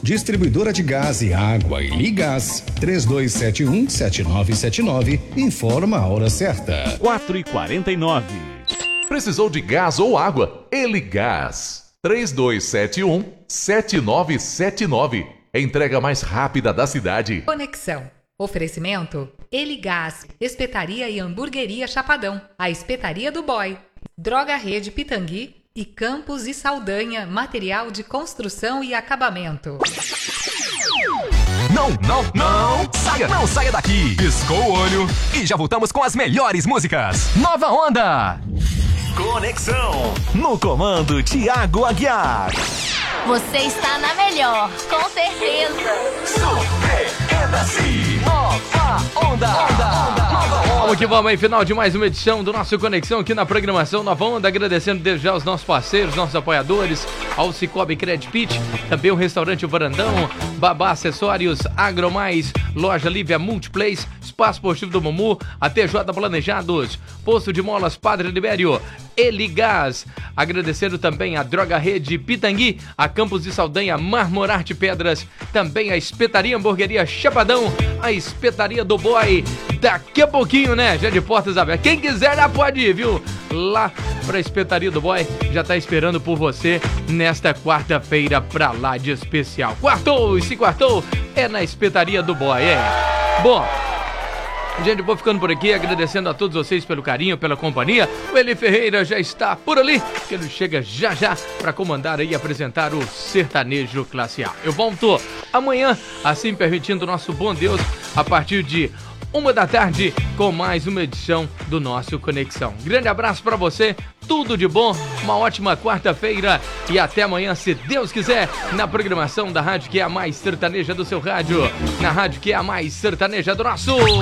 Distribuidora de gás e água e Ligás. 3271-7979. Informa a hora certa. 4h49. Precisou de gás ou água? Eligás. 3271-7979. Entrega mais rápida da cidade. Conexão. Oferecimento: Eligás, Espetaria e Hamburgueria Chapadão, a Espetaria do Boy, Droga Rede Pitangui e Campos e Saldanha, material de construção e acabamento. Não saia daqui. Piscou o olho e já voltamos com as melhores músicas. Nova Onda. Conexão. No comando, Thiago Aguiar. Você está na melhor, com certeza. Surpreenda-se. Nova Onda. Vamos que vamos aí, final de mais uma edição do nosso Conexão aqui na programação Nova Onda, agradecendo desde já os nossos parceiros, nossos apoiadores, ao Cicobi Credit Pit, também o restaurante O Varandão, Babá Acessórios, Agromais, Loja Lívia Multiplays, Espaço Esportivo do Mumu, a TJ Planejados, Posto de Molas Padre Libério, Eligás, agradecendo também a Droga Rede Pitangui, a Campos de Saldanha, Marmorarte Pedras, também a Espetaria Hamburgueria Chapadão, a Espetaria do Boy, daqui a pouquinho, né, já de portas abertas, quem quiser já pode ir, viu, lá pra Espetaria do Boy, já tá esperando por você nesta quarta-feira pra lá de especial. Quartou, e se quartou, é na Espetaria do Boy, Bom, gente, vou ficando por aqui, agradecendo a todos vocês pelo carinho, pela companhia. O Eli Ferreira já está por ali, que ele chega já para comandar e apresentar o Sertanejo Classe A. Eu volto amanhã, assim permitindo o nosso bom Deus, a partir de 1 da tarde, com mais uma edição do nosso Conexão. Grande abraço para você, tudo de bom, uma ótima quarta-feira e até amanhã, se Deus quiser, na programação da rádio que é a mais sertaneja do seu rádio, na rádio que é a mais sertaneja do nosso...